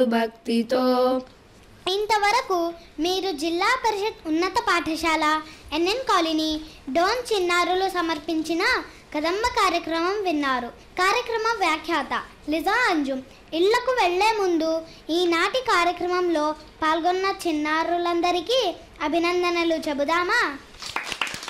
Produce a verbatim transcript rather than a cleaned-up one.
భక్తితో. ఇంతవరకు మీరు జిల్లా పరిషత్ ఉన్నత పాఠశాల ఎన్ఎన్ కాలనీ డోన్ చిన్నారులు సమర్పించిన కదంబ కార్యక్రమం విన్నారు. కార్యక్రమ వ్యాఖ్యాత లిజా అంజుమ్. ఇళ్లకు వెళ్లే ముందు ఈనాటి కార్యక్రమంలో పాల్గొన్న చిన్నారులందరికీ అభినందనలు చెబుదామా?